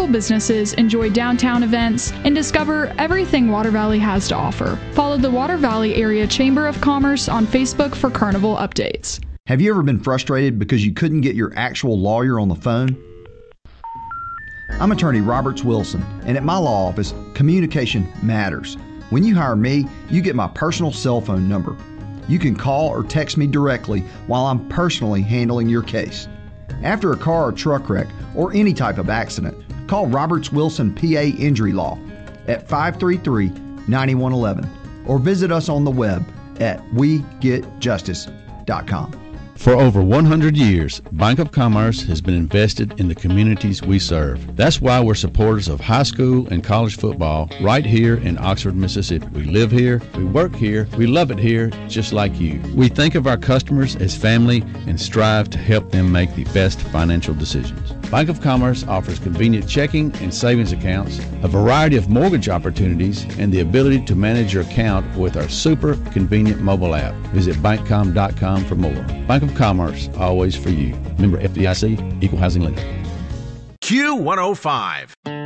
businesses enjoy downtown events and discover everything Water Valley has to offer. Follow the Water Valley Area Chamber of Commerce on Facebook for carnival updates. Have you ever been frustrated because you couldn't get your actual lawyer on the phone? I'm attorney Roberts Wilson, and at my law office, communication matters. When you hire me, you get my personal cell phone number. You can call or text me directly while I'm personally handling your case. After a car or truck wreck or any type of accident, call Roberts Wilson PA Injury Law at 533-9111 or visit us on the web at wegetjustice.com. For over 100 years, Bank of Commerce has been invested in the communities we serve. That's why we're supporters of high school and college football right here in Oxford, Mississippi. We live here, we work here, we love it here, just like you. We think of our customers as family and strive to help them make the best financial decisions. Bank of Commerce offers convenient checking and savings accounts, a variety of mortgage opportunities, and the ability to manage your account with our super convenient mobile app. Visit bankcom.com for more. Bank of Commerce, always for you. Member FDIC, Equal Housing Lender. Q105.